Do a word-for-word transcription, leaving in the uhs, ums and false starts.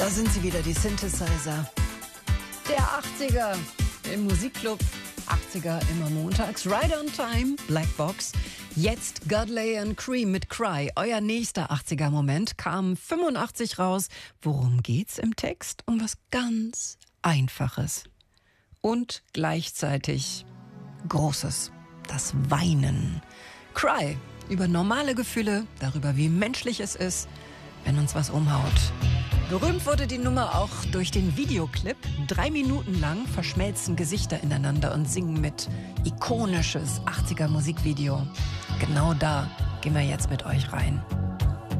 Da sind sie wieder, die Synthesizer. Der achtziger im Musikclub. achtziger immer montags. Right on Time, Black Box. Jetzt Godley and Cream mit Cry. Euer nächster achtziger-Moment kam fünfundachtzig raus. Worum geht's im Text? Um was ganz Einfaches. Und gleichzeitig Großes. Das Weinen. Cry. Über normale Gefühle, darüber, wie menschlich es ist, wenn uns was umhaut. Berühmt wurde die Nummer auch durch den Videoclip. Drei Minuten lang verschmelzen Gesichter ineinander und singen mit. Ikonisches achtziger Musikvideo. Genau da gehen wir jetzt mit euch rein.